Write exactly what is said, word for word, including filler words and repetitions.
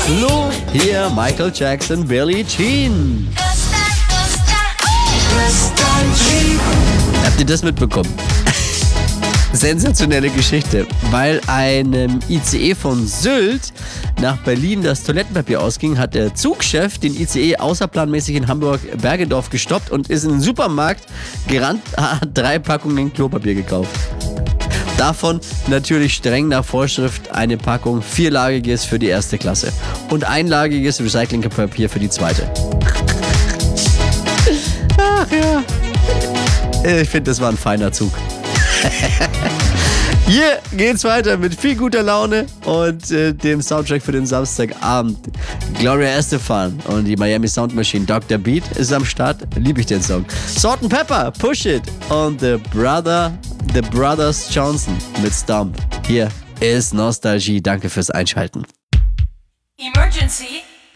Hallo, hier Michael Jackson, Billie Jean. Habt ihr das mitbekommen? Sensationelle Geschichte, weil einem I C E von Sylt nach Berlin das Toilettenpapier ausging, hat der Zugchef den I C E außerplanmäßig in Hamburg-Bergedorf gestoppt und ist in den Supermarkt gerannt, hat drei Packungen Klopapier gekauft. Davon natürlich streng nach Vorschrift eine Packung vierlagiges für die erste Klasse und einlagiges Recyclingpapier für die zweite. Ach ja, ich finde, das war ein feiner Zug. Hier geht's weiter mit viel guter Laune und äh, dem Soundtrack für den Samstagabend. Gloria Estefan und die Miami Sound Machine. Doktor Beat ist am Start. Liebe ich den Song. Salt and Pepper, Push It und The Brother, The Brothers Johnson mit Stomp. Hier ist Nostalgie. Danke fürs Einschalten. Emergency.